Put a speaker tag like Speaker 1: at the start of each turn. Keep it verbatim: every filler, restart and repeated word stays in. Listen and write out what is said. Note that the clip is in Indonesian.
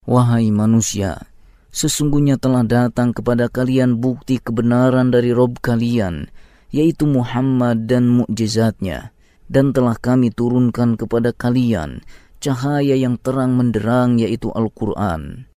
Speaker 1: Wahai manusia, sesungguhnya telah datang kepada kalian bukti kebenaran dari Rob kalian, yaitu Muhammad dan mukjizatnya, dan telah kami turunkan kepada kalian cahaya yang terang menderang, yaitu Al-Quran.